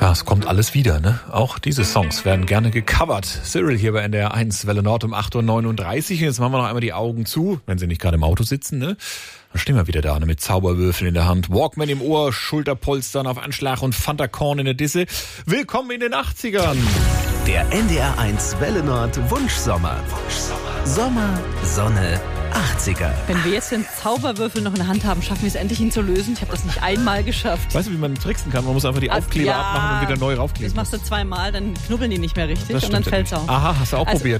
Ja, es kommt alles wieder, ne? Auch diese Songs werden gerne gecovert. Cyril hier bei NDR 1, Welle Nord um 8.39 Uhr. Und jetzt machen wir noch einmal die Augen zu, wenn Sie nicht gerade im Auto sitzen, ne? Dann stehen wir wieder da, ne? Mit Zauberwürfeln in der Hand, Walkman im Ohr, Schulterpolstern auf Anschlag und Fanta Korn in der Disse. Willkommen in den 80ern! Der NDR 1 Welle Nord Wunschsommer. Sommer, Sonne, 80er. Wenn wir jetzt den Zauberwürfel noch in der Hand haben, schaffen wir es endlich, ihn zu lösen. Ich habe das nicht einmal geschafft. Weißt du, wie man tricksen kann? Man muss einfach die Aufkleber abmachen und wieder neu raufkleben. Das machst du zweimal, dann knubbeln die nicht mehr richtig und dann fällt's auf. Aha, hast du auch probiert.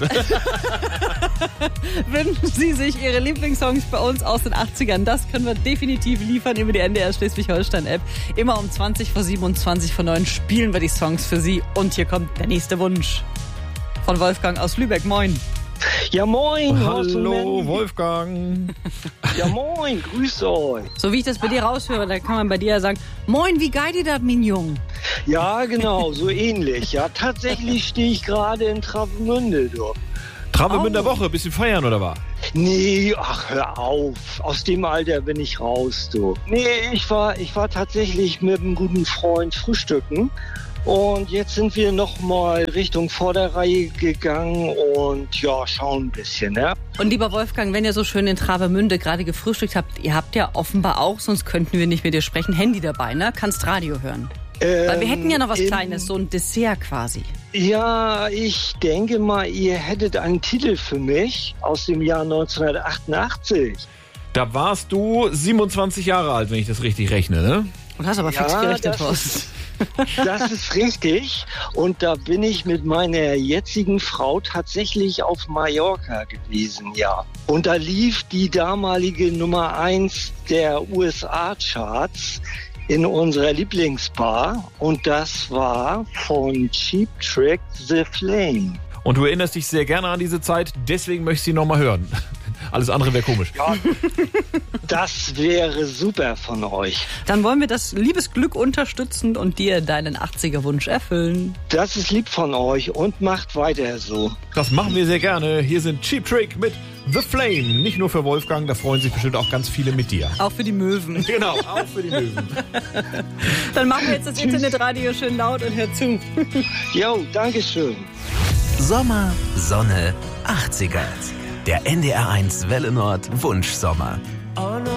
Wünschen Sie sich Ihre Lieblingssongs bei uns aus den 80ern? Das können wir definitiv liefern über die NDR Schleswig-Holstein-App. Immer um 20 vor 27 vor 9 spielen wir die Songs für Sie. Und hier kommt der nächste Wunsch von Wolfgang aus Lübeck. Moin. Ja, moin. Hallo, Wolfgang. Ja, moin. Grüß euch. So wie ich das bei dir raushöre, da kann man bei dir ja sagen, moin, wie geil dir das, mein Jung? Ja, genau, so ähnlich. Ja, tatsächlich stehe ich gerade in Travemünde, du. Travemünder Woche, bisschen feiern oder was? Nee, ach, hör auf. Aus dem Alter bin ich raus, du. Nee, ich war tatsächlich mit einem guten Freund frühstücken. Und jetzt sind wir nochmal Richtung Vorderreihe gegangen und ja, schauen ein bisschen, ne? Und lieber Wolfgang, wenn ihr so schön in Travemünde gerade gefrühstückt habt, ihr habt ja offenbar auch, sonst könnten wir nicht mit dir sprechen, Handy dabei, ne? Kannst Radio hören. Weil wir hätten ja noch was Kleines, so ein Dessert quasi. Ja, ich denke mal, ihr hättet einen Titel für mich aus dem Jahr 1988. Da warst du 27 Jahre alt, wenn ich das richtig rechne, ne? Und hast aber fix gerechnet, Horst. Das ist richtig. Und da bin ich mit meiner jetzigen Frau tatsächlich auf Mallorca gewesen, ja. Und da lief die damalige Nummer 1 der USA-Charts in unserer Lieblingsbar. Und das war von Cheap Trick The Flame. Und du erinnerst dich sehr gerne an diese Zeit, deswegen möchtest du sie nochmal hören. Alles andere wäre komisch. Ja, das wäre super von euch. Dann wollen wir das Liebesglück unterstützen und dir deinen 80er-Wunsch erfüllen. Das ist lieb von euch und macht weiter so. Das machen wir sehr gerne. Hier sind Cheap Trick mit The Flame. Nicht nur für Wolfgang, da freuen sich bestimmt auch ganz viele mit dir. Auch für die Möwen. Genau, auch für die Möwen. Dann machen wir jetzt das Internetradio schön laut und hör zu. Jo, dankeschön. Sommer, Sonne, 80er. Der NDR 1 Welle Nord Wunschsommer.